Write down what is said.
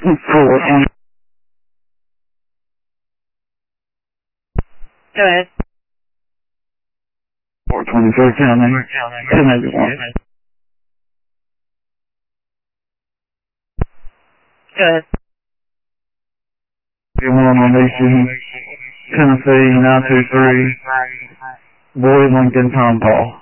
420. Go ahead. 424 counting. 1081. Go ahead. 1 Nation, Tennessee 923. Boy Lincoln Tom Paul.